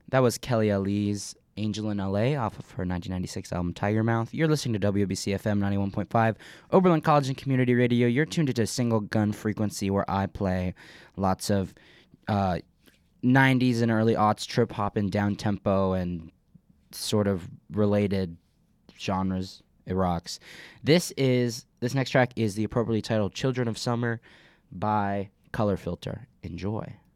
That was Kelly Ali's Angel in LA off of her 1996 album Tiger Mouth. You're listening to WBC FM 91.5, Oberlin College and Community Radio. You're tuned into a single gun frequency where I play lots of 90s and early aughts trip hop and down tempo and sort of related genres. It rocks. This next track is the appropriately titled Children of Summer by Color Filter. Enjoy.